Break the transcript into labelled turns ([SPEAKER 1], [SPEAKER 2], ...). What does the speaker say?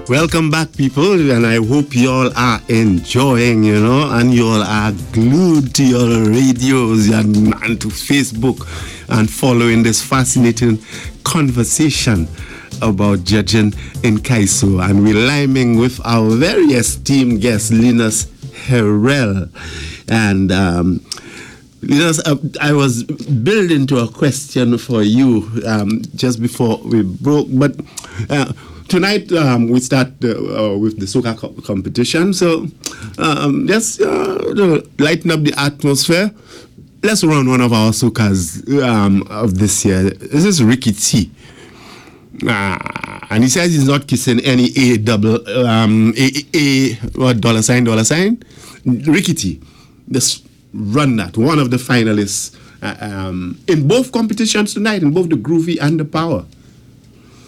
[SPEAKER 1] Welcome back, people, and I hope you all are enjoying, and you all are glued to your radios and to Facebook and following this fascinating conversation about judging in Kaiso. And we're liming with our very esteemed guest, Linus Herrell. And Linus, I was building to a question for you just before we broke, but tonight we start with the soca competition. So just lighten up the atmosphere. Let's run one of our socas of this year. This is Ricky T. And he says he's not kissing any dollar sign. Ricky T. Just run that. One of the finalists in both competitions tonight, in both the Groovy and the Power.